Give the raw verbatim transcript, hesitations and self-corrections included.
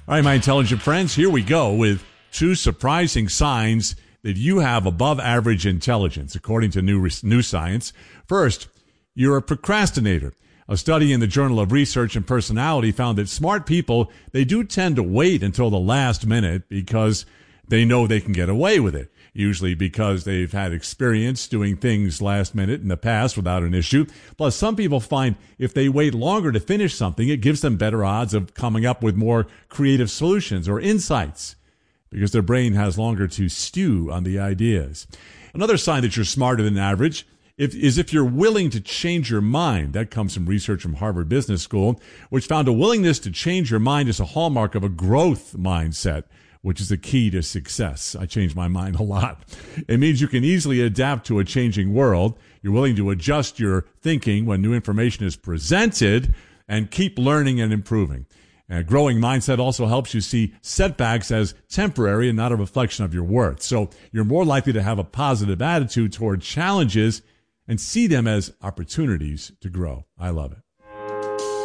All right, my intelligent friends, here we go with two surprising signs that you have above average intelligence, according to new, new science. First, you're a procrastinator. A study in the Journal of Research and Personality found that smart people, they do tend to wait until the last minute because they know they can get away with it. Usually because they've had experience doing things last minute in the past without an issue. Plus, some people find if they wait longer to finish something, it gives them better odds of coming up with more creative solutions or insights because their brain has longer to stew on the ideas. Another sign that you're smarter than average if, is if you're willing to change your mind. That comes from research from Harvard Business School, which found a willingness to change your mind is a hallmark of a growth mindset, which is the key to success. I change my mind a lot. It means you can easily adapt to a changing world. You're willing to adjust your thinking when new information is presented and keep learning and improving. A growing mindset also helps you see setbacks as temporary and not a reflection of your worth. So you're more likely to have a positive attitude toward challenges and see them as opportunities to grow. I love it.